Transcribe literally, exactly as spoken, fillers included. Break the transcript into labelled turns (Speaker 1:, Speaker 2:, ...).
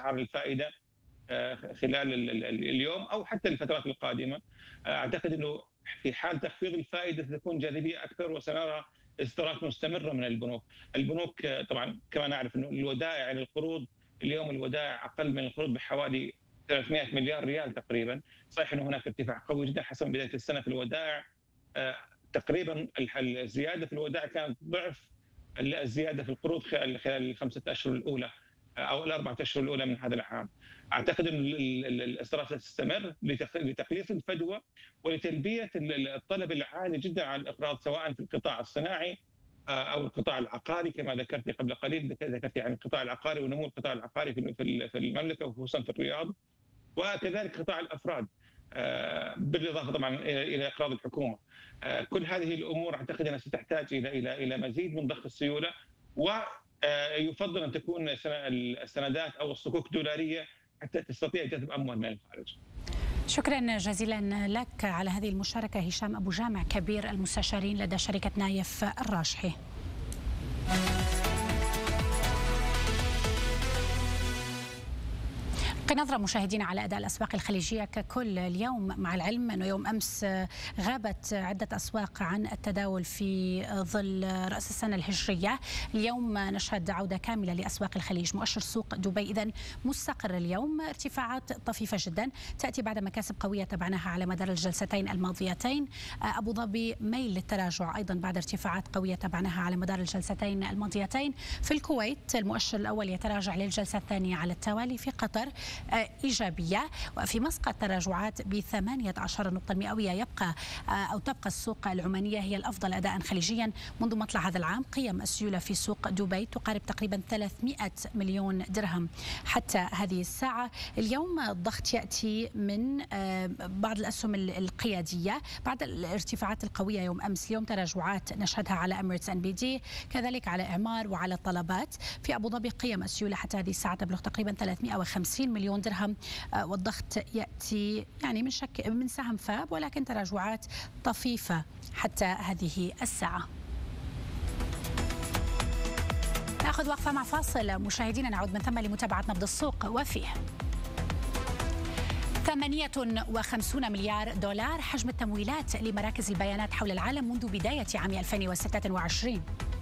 Speaker 1: اسعار الفائده خلال اليوم او حتى الفترات القادمه. اعتقد انه في حال تخفيض الفائده ستكون جاذبيه اكثر وسنرى اصدارات مستمره من البنوك. البنوك طبعا كما نعرف انه الودائع يعني القروض اليوم الودائع اقل من القروض بحوالي ثلاثمئة مليار ريال تقريبا. صحيح انه هناك ارتفاع قوي جدا حسب بدايه السنه في الودائع، تقريبا الزياده في الودائع كانت ضعف الزياده في القروض خلال خلال الخمسه اشهر الاولى او الاربعه اشهر الاولى من هذا العام. اعتقد ان الاصدارات ستستمر لتقليص الفجوه ولتلبيه الطلب العالي جدا على الاقراض سواء في القطاع الصناعي او القطاع العقاري كما ذكرت قبل قليل. ذكرت عن القطاع العقاري ونمو القطاع العقاري في المملكه وخصوصا في الرياض، وكذلك قطاع الافراد بالاضافه طبعا الى اقراض الحكومه. كل هذه الامور اعتقد انها ستحتاج الى الى الى مزيد من ضخ السيوله، ويفضل ان تكون السندات او الصكوك دولاريه حتى تستطيع جذب اموال من الخارج.
Speaker 2: شكرا جزيلا لك على هذه المشاركه هشام ابو جامع كبير المستشارين لدى شركه نايف الراجحي. نظرة مشاهدينا على أداء الأسواق الخليجية ككل اليوم، مع العلم أنه يوم أمس غابت عدة أسواق عن التداول في ظل رأس السنة الهجرية. اليوم نشهد عودة كاملة لأسواق الخليج. مؤشر سوق دبي إذن مستقر اليوم، ارتفاعات طفيفة جدا تأتي بعد مكاسب قوية تبعناها على مدار الجلستين الماضيتين. أبو ظبي ميل للتراجع أيضا بعد ارتفاعات قوية تبعناها على مدار الجلستين الماضيتين. في الكويت المؤشر الأول يتراجع للجلسة الثانية على التوالي. في قطر إيجابية، وفي مسقط تراجعات بثمانية عشر نقطة مئوية. يبقى أو تبقى السوق العمانية هي الأفضل أداء خليجيا منذ مطلع هذا العام. قيم السيولة في سوق دبي تقارب تقريبا ثلاثمئة مليون درهم حتى هذه الساعة. اليوم الضغط يأتي من بعض الأسهم القيادية بعد الارتفاعات القوية يوم أمس. اليوم تراجعات نشهدها على أميريتس إن بي دي، كذلك على إعمار وعلى الطلبات. في أبو ظبي قيم السيولة حتى هذه الساعة تبلغ تقريبا ثلاثمئة وخمسين مليون درهم، والضغط يأتي يعني من شك من سهم فاب، ولكن تراجعات طفيفة حتى هذه الساعة. نأخذ وقفة مع فاصل مشاهدينا، نعود من ثم لمتابعة نبض السوق وفيه. ثمانية وخمسين مليار دولار حجم التمويلات لمراكز البيانات حول العالم منذ بداية عام ألفين وستة وعشرين.